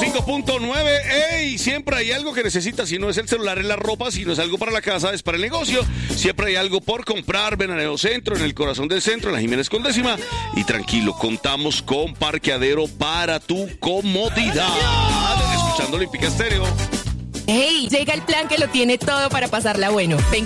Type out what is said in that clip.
105.9. ¡Ey! Siempre hay algo que necesitas. Si no es el celular, es la ropa. Si no es algo para la casa, es para el negocio. Siempre hay algo por comprar. Venaneo Centro, en el corazón del centro, en la Jiménez con décima. Y tranquilo, contamos con parqueadero para tu comodidad. Escuchando Olímpica Estéreo. ¡Hey! Llega el plan que lo tiene todo para pasarla bueno.